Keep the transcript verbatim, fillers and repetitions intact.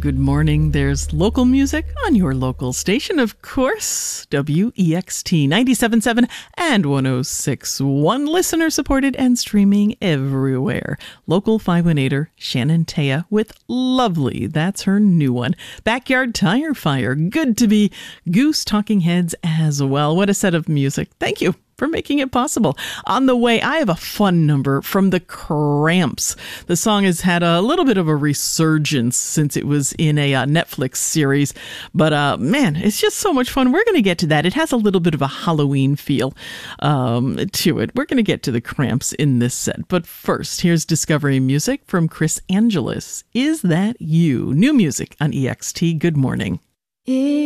Good morning. There's local music on your local station, of course. W E X T ninety-seven point seven and one oh six point one. Listener supported and streaming everywhere. Local five one eighter Shannon Taya with Lovely. That's her new one. Backyard Tire Fire. Good to be Goose Talking Heads as well. What a set of music. Thank you for making it possible. On the way, I have a fun number from the Cramps. The song has had a little bit of a resurgence since it was in a uh, Netflix series, but uh, man, it's just so much fun. We're going to get to that. It has a little bit of a Halloween feel um, to it. We're going to get to the Cramps in this set, but first, here's Discovery Music from Chris Angeles. Is That You? New music on E X T. Good morning.